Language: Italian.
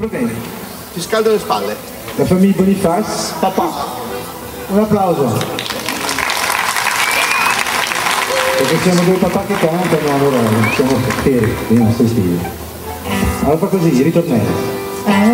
Va bene. Ti scaldo le spalle. La famiglia Boniface. Papà. Un applauso. Perché siamo due papà che cantano, allora siamo fieri dei nostri stili. Allora fa così, ritornello.